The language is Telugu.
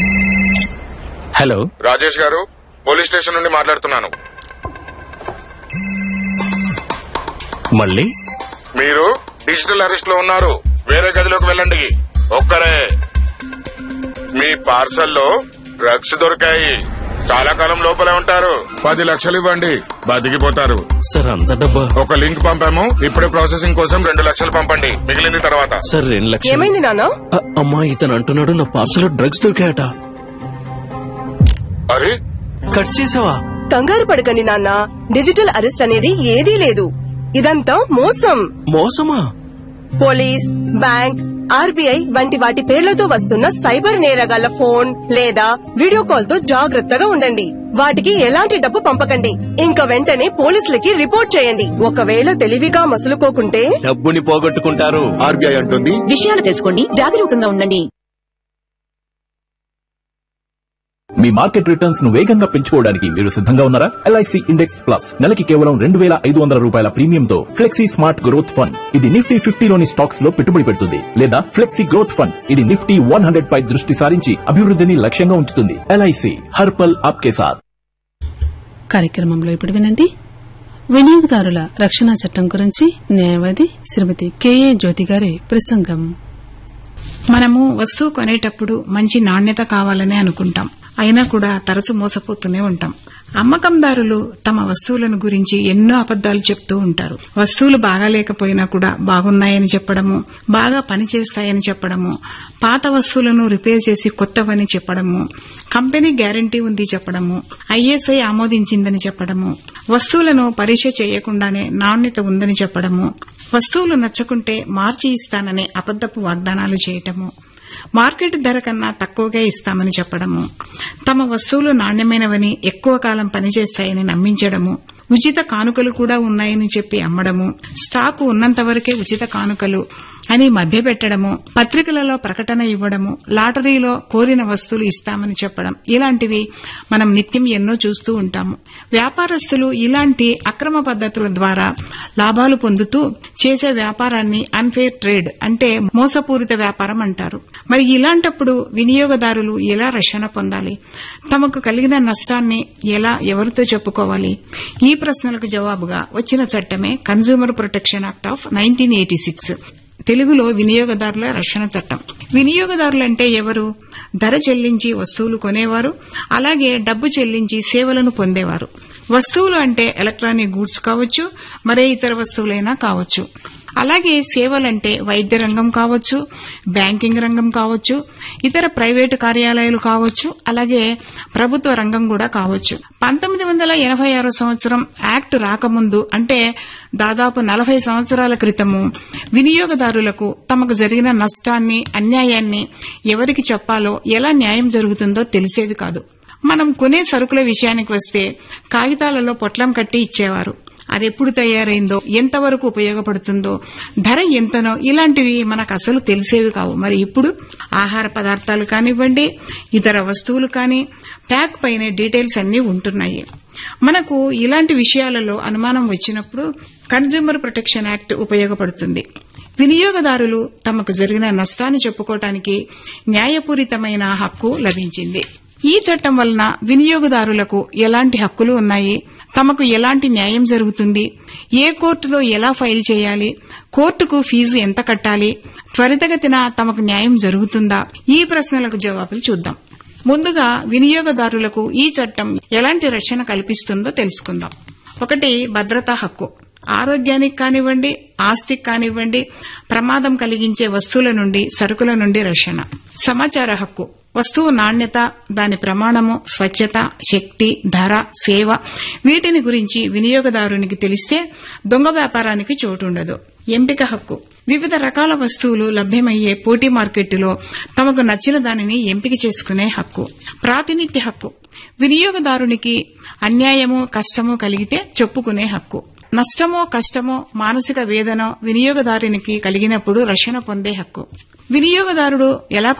హలో రాజేష్ గారు, పోలీస్ స్టేషన్ నుండి మాట్లాడుతున్నాను. మళ్ళీ మీరు డిజిటల్ అరెస్ట్ లో ఉన్నారు. వేరే గదిలోకి వెళ్ళండి. ఒక్కరే. మీ పార్సల్లో డ్రగ్స్ దొరికాయి. చాలా కాలం లోపలే ఉంటారు. 10 లక్షలు ఇవ్వండి, బతికిపోతారు. సార్ అంత డబ్బా? ఒక లింక్ పంపాము, ఇప్పుడే ప్రాసెసింగ్ కోసం 2 లక్షలు పంపండి, మిగిలింది తర్వాత. సార్ 2 లక్షలు. ఏమైంది నాన్న? అమ్మా, ఇతను అంటున్నాడు నా పార్సల్ డ్రగ్స్ దొరికాయట. అరే, కట్ చేసావా? కంగారు పడకండి నాన్న, డిజిటల్ అరెస్ట్ అనేది ఏదీ లేదు. ఇదంతా మోసం. మోసమా? పోలీస్, బ్యాంక్, ఆర్బీఐ వంటి వాటి పేర్లతో వస్తున్న సైబర్ నేరగాళ్ల ఫోన్ లేదా వీడియో కాల్ తో జాగ్రత్తగా ఉండండి. వాటికి ఎలాంటి డబ్బు పంపకండి. ఇంకా వెంటనే పోలీసులకి రిపోర్ట్ చేయండి. ఒకవేళ తెలివిగా మసులుకోకుంటే డబ్బుని పోగొట్టుకుంటారు. ఆర్బీఐ అంటుంది. విషయాలు తెలుసుకోండి, జాగరూకంగా ఉండండి. మీ మార్కెట్ రిటర్న్స్ ను వేగంగా పెంచుకోవడానికి మీరు సిద్ధంగా ఉన్నారా? LIC ఇండెక్స్ ప్లస్ నెలకి కేవలం 2,500 రూపాయల ప్రీమియంతో ఫ్లెక్సీ స్మార్ట్ గ్రోత్ ఫండ్. ఇది నిఫ్టీ 50లోని స్టాక్స్ లో పెట్టుబడి పెడుతుంది. లేదా ఫ్లెక్సీ గ్రోత్ ఫండ్, ఇది నిఫ్టీ 100 పై దృష్టి సారించి అభివృద్ధిని లక్ష్యంగా ఉంచుతుంది. LIC హర్పల్ ఆప్కే సాథ్. కార్యక్రమంలో ఇప్పుడు వినండి, వినియోగదారుల రక్షణ చట్టం గురించి న్యాయవాది శ్రీమతి KA జ్యోతి గారి ప్రసంగం. మనము వస్తువు కొనేటప్పుడు మంచి నాణ్యత కావాలని అనుకుంటాం. అయినా కూడా తరచు మోసపోతూనే ఉంటాం. అమ్మకందారులు తమ వస్తువులను గురించి ఎన్నో అబద్దాలు చెప్తూ ఉంటారు. వస్తువులు బాగాలేకపోయినా కూడా బాగున్నాయని చెప్పడము, బాగా పనిచేస్తాయని చెప్పడము, పాత వస్తువులను రిపేర్ చేసి కొత్తవని చెప్పడము, కంపెనీ గ్యారంటీ ఉంది చెప్పడము, ISI ఆమోదించిందని చెప్పడము, వస్తువులను పరీక్ష చేయకుండానే నాణ్యత ఉందని చెప్పడము, వస్తువులు నచ్చకుంటే మార్చి ఇస్తాననే అబద్దపు వాగ్దానాలు చేయటము, మార్కెట్ ధర కన్నా తక్కువగా ఇస్తామని చెప్పడము, తమ వస్తువులు నాణ్యమైనవని ఎక్కువ కాలం పనిచేస్తాయని నమ్మించడము, ఉచిత కానుకలు కూడా ఉన్నాయని చెప్పి అమ్మడము, స్టాకు ఉన్నంత వరకే ఉచిత కానుకలు అని మభ్యపెట్టడము, పత్రికలలో ప్రకటన ఇవ్వడము, లాటరీలో కోరిన వస్తువులు ఇస్తామని చెప్పడం, ఇలాంటివి మనం నిత్యం ఎన్నో చూస్తూ ఉంటాము. వ్యాపారస్తులు ఇలాంటి అక్రమ పద్ధతుల ద్వారా లాభాలు పొందుతూ చేసే వ్యాపారాన్ని అన్ఫెయిర్ ట్రేడ్ అంటే మోసపూరిత వ్యాపారం అంటారు. మరి ఇలాంటప్పుడు వినియోగదారులు ఎలా రక్షణ పొందాలి? తమకు కలిగిన నష్టాన్ని ఎలా ఎవరితో చెప్పుకోవాలి? ఈ ప్రశ్నలకు జవాబుగా వచ్చిన చట్టమే కన్స్యూమర్ ప్రొటెక్షన్ యాక్ట్ ఆఫ్ 1986, తెలుగులో వినియోగదారుల రక్షణ చట్టం. వినియోగదారులంటే ఎవరు? ధర చెల్లించి వస్తువులు కొనేవారు, అలాగే డబ్బు చెల్లించి సేవలను పొందేవారు. వస్తువులు అంటే ఎలక్ట్రానిక్ గూడ్స్ కావచ్చు, మరే ఇతర వస్తువులైనా కావచ్చు. అలాగే సేవలంటే వైద్య రంగం కావచ్చు, బ్యాంకింగ్ రంగం కావచ్చు, ఇతర ప్రైవేటు కార్యాలయాలు కావచ్చు, అలాగే ప్రభుత్వ రంగం కూడా కావచ్చు. 1986 సంవత్సరం యాక్ట్ రాకముందు అంటే దాదాపు 40 సంవత్సరాల క్రితము వినియోగదారులకు తమకు జరిగిన నష్టాన్ని, అన్యాయాన్ని ఎవరికి చెప్పాలో, ఎలా న్యాయం జరుగుతుందో తెలిసేది కాదు. మనం కొనే సరుకుల విషయానికి వస్తే కాగితాలలో పొట్లం కట్టి ఇచ్చేవారు. అదెప్పుడు తయారైందో, ఎంతవరకు ఉపయోగపడుతుందో, ధర ఎంతనో ఇలాంటివి మనకు అసలు తెలిసేవి కావు. మరి ఇప్పుడు ఆహార పదార్థాలు కానివ్వండి, ఇతర వస్తువులు కానీ ప్యాక్ పైన డీటెయిల్స్ అన్నీ ఉంటున్నాయి. మనకు ఇలాంటి విషయాలలో అనుమానం వచ్చినప్పుడు కన్స్యూమర్ ప్రొటెక్షన్ యాక్ట్ ఉపయోగపడుతుంది. వినియోగదారులు తమకు జరిగిన నష్టాన్ని చెప్పుకోవటానికి న్యాయపూరితమైన హక్కు లభించింది. ఈ చట్టం వలన వినియోగదారులకు ఎలాంటి హక్కులు ఉన్నాయి, తమకు ఎలాంటి న్యాయం జరుగుతుంది, ఏ కోర్టులో ఎలా ఫైల్ చేయాలి, కోర్టుకు ఫీజు ఎంత కట్టాలి, త్వరితగతిన తమకు న్యాయం జరుగుతుందా, ఈ ప్రశ్నలకు జవాబులు చూద్దాం. ముందుగా వినియోగదారులకు ఈ చట్టం ఎలాంటి రక్షణ కల్పిస్తుందో తెలుసుకుందాం. 1. భద్రతా హక్కు. ఆరోగ్యానికి కానివ్వండి, ఆస్తికి కానివ్వండి, ప్రమాదం కలిగించే వస్తువుల నుండి, సరుకుల నుండి రక్షణ. సమాచార హక్కు. వస్తువు నాణ్యత, దాని ప్రమాణము, స్వచ్ఛత, శక్తి, ధర, సేవ వీటిని గురించి వినియోగదారునికి తెలిస్తే దొంగ వ్యాపారానికి చోటుండదు. ఎంపిక హక్కు. వివిధ రకాల వస్తువులు లభ్యమయ్యే పోటీ మార్కెట్టులో తమకు నచ్చిన దానిని ఎంపిక చేసుకునే హక్కు. ప్రాతినిధ్య హక్కు. వినియోగదారునికి అన్యాయము, కష్టము కలిగితే చెప్పుకునే హక్కు. నష్టమో, కష్టమో, మానసిక వేదనో వినియోగదారునికి కలిగినప్పుడు రక్షణ పొందే హక్కు. వినియోగదారుడు ఎలా